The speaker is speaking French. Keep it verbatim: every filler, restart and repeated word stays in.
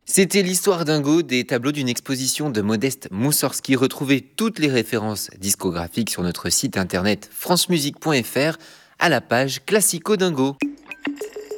C'était l'histoire dingo des tableaux d'une exposition de Modeste Moussorski. Retrouvez toutes les références discographiques sur notre site internet francemusique point fr à la page Classico Dingo.